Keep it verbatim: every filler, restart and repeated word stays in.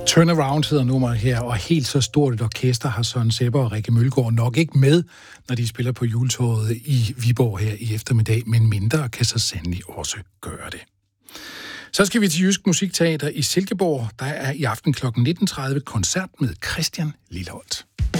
Turnaround hedder nummeret her, og helt så stort et orkester har Søren Sebber og Rikke Mølgaard nok ikke med, når de spiller på juletåret i Viborg her i eftermiddag, men mindre kan så sandelig også gøre det. Så skal vi til Jysk Musikteater i Silkeborg. Der er i aften klokken nitten tredive koncert med Christian Lilleholt.